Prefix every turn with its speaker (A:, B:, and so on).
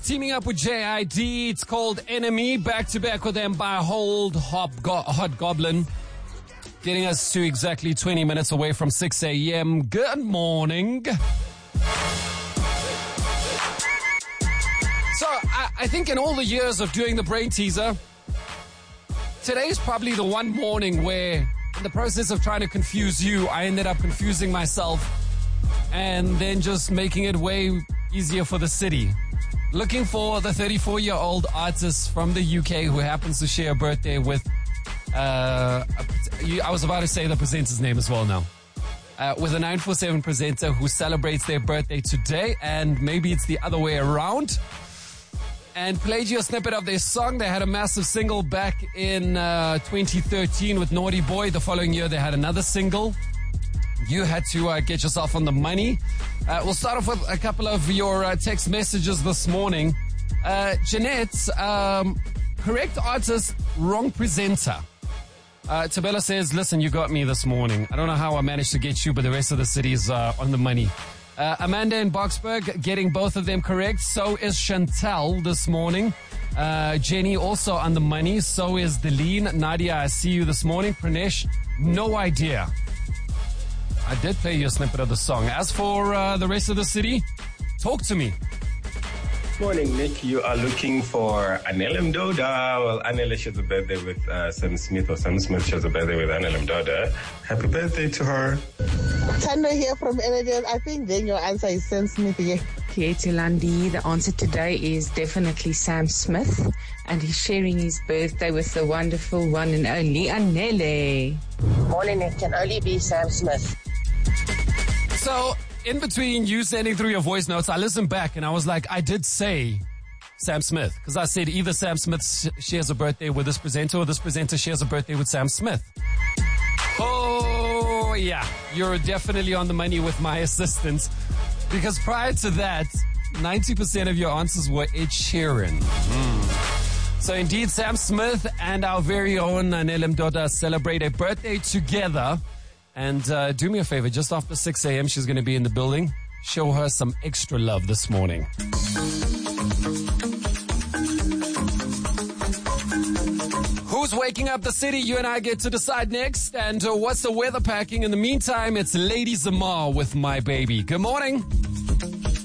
A: teaming up with JID. It's called Enemy. Back to back with them by Hot Goblin. Getting us to exactly 20 minutes away from 6 a.m. Good morning. So I think in all the years of doing the brain teaser, today's probably the one morning where in the process of trying to confuse you, I ended up confusing myself and then just making it way easier for the city. Looking for the 34-year-old artist from the UK who happens to share a birthday with, I was about to say the presenter's name as well now. With a 947 presenter who celebrates their birthday today, and maybe it's the other way around. And played you a snippet of their song. They had a massive single back in 2013 with Naughty Boy. The following year, they had another single. You had to get yourself on the money. We'll start off with a couple of your text messages this morning. Jeanette, correct artist, wrong presenter. Tabella says, listen, you got me this morning. I don't know how I managed to get you, but the rest of the city is on the money. Amanda in Boxburg getting both of them correct. So is Chantel this morning. Jenny also on the money. So is Deline. Nadia, I see you this morning. Pranesh, no idea. I did play you a snippet of the song. As for the rest of the city, talk to me.
B: Morning, Nick. You are looking for Anel Mdoda. Well, Anel shares a birthday with Sam Smith, or Sam Smith shares a birthday with Anel Mdoda. Happy birthday to her.
C: Tando here from Energy. I think then your answer is Sam Smith again.
D: Kietilandi, the answer today is definitely Sam Smith, and he's sharing his birthday with the wonderful one and only Anele.
E: Morning, it can only be Sam Smith.
A: So, in between you sending through your voice notes, I listened back and I was like, I did say Sam Smith. Because I said either Sam Smith shares a birthday with this presenter or this presenter shares a birthday with Sam Smith. Oh, yeah. You're definitely on the money with my assistance. Because prior to that, 90% of your answers were Ed Sheeran. So indeed, Sam Smith and our very own Anel Mdoda celebrate a birthday together. And do me a favor, just after 6 a.m., she's going to be in the building. Show her some extra love this morning. Who's waking up the city? You and I get to decide next. And what's the weather packing? In the meantime, it's Lady Zamar with My Baby. Good morning.